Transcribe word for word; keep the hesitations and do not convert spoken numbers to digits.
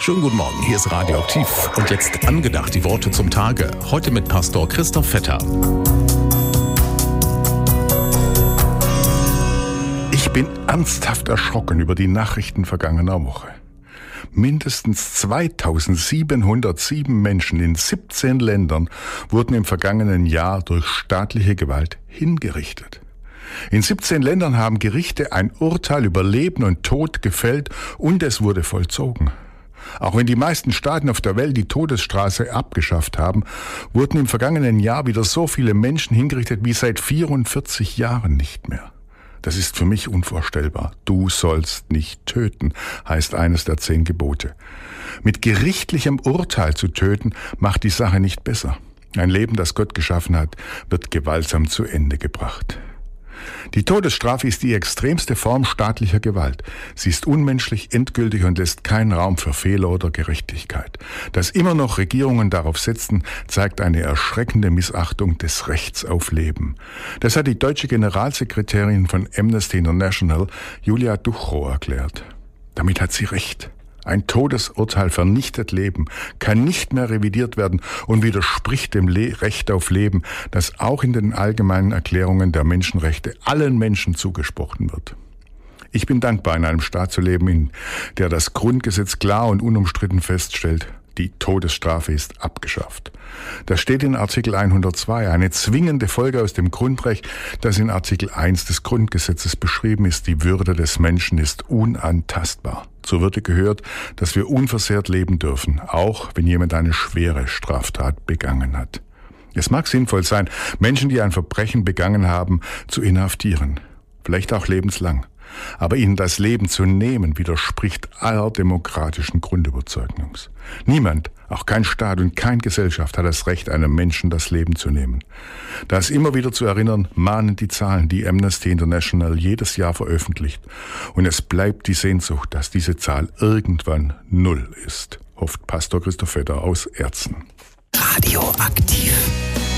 Schönen guten Morgen, hier ist Radioaktiv und jetzt angedacht die Worte zum Tage. Heute mit Pastor Christoph Vetter. Ich bin ernsthaft erschrocken über die Nachrichten vergangener Woche. Mindestens zweitausendsiebenhundertsieben Menschen in siebzehn Ländern wurden im vergangenen Jahr durch staatliche Gewalt hingerichtet. In siebzehn Ländern haben Gerichte ein Urteil über Leben und Tod gefällt und es wurde vollzogen. Auch wenn die meisten Staaten auf der Welt die Todesstrafe abgeschafft haben, wurden im vergangenen Jahr wieder so viele Menschen hingerichtet wie seit vierundvierzig Jahren nicht mehr. Das ist für mich unvorstellbar. Du sollst nicht töten, heißt eines der zehn Gebote. Mit gerichtlichem Urteil zu töten, macht die Sache nicht besser. Ein Leben, das Gott geschaffen hat, wird gewaltsam zu Ende gebracht. Die Todesstrafe ist die extremste Form staatlicher Gewalt. Sie ist unmenschlich, endgültig und lässt keinen Raum für Fehler oder Gerechtigkeit. Dass immer noch Regierungen darauf setzen, zeigt eine erschreckende Missachtung des Rechts auf Leben. Das hat die deutsche Generalsekretärin von Amnesty International, Julia Duchrow, erklärt. Damit hat sie recht. Ein Todesurteil vernichtet Leben, kann nicht mehr revidiert werden und widerspricht dem Le- Recht auf Leben, das auch in den allgemeinen Erklärungen der Menschenrechte allen Menschen zugesprochen wird. Ich bin dankbar, in einem Staat zu leben, in der das Grundgesetz klar und unumstritten feststellt, die Todesstrafe ist abgeschafft. Das steht in Artikel hundertzwei, eine zwingende Folge aus dem Grundrecht, das in Artikel eins des Grundgesetzes beschrieben ist. Die Würde des Menschen ist unantastbar. Zur Würde gehört, dass wir unversehrt leben dürfen, auch wenn jemand eine schwere Straftat begangen hat. Es mag sinnvoll sein, Menschen, die ein Verbrechen begangen haben, zu inhaftieren, vielleicht auch lebenslang. Aber ihnen das Leben zu nehmen, widerspricht aller demokratischen Grundüberzeugnungs. Niemand, auch kein Staat und keine Gesellschaft hat das Recht, einem Menschen das Leben zu nehmen. Das immer wieder zu erinnern, mahnen die Zahlen, die Amnesty International jedes Jahr veröffentlicht. Und es bleibt die Sehnsucht, dass diese Zahl irgendwann null ist, hofft Pastor Christoph Vetter aus Erzen. Radioaktiv.